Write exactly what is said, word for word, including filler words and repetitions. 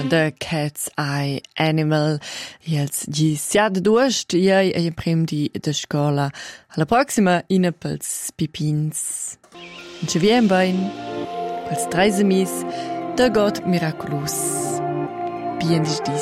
The Cat's Eye Animal. Jetzt gi siad duost, jei e prim di de scola. Alla proxima ina pels pipins. Ci vien bein, pels treis amis, de God miraculous. Bien dis dis.